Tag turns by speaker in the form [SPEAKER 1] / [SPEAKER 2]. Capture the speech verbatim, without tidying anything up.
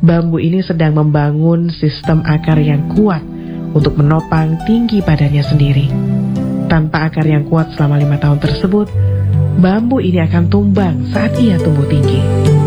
[SPEAKER 1] bambu ini sedang membangun sistem akar yang kuat untuk menopang tinggi badannya sendiri. Tanpa akar yang kuat selama lima tahun tersebut, bambu ini akan tumbang saat ia tumbuh tinggi.